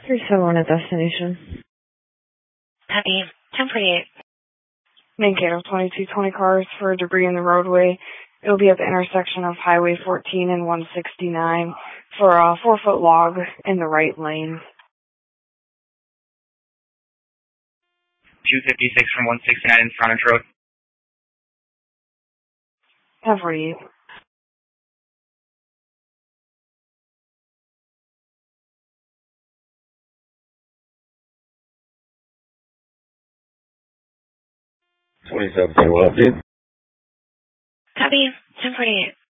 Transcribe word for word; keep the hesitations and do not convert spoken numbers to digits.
three seven one at destination. Copy. ten forty-eight. Mankato twenty-two twenty cars for debris in the roadway. It'll be at the intersection of Highway fourteen and one sixty-nine for a four-foot log in the right lane. two fifty-six from one sixty-nine in Frontage Road. ten forty-eight. twenty-seven, can I help you? Copy. ten forty-eight.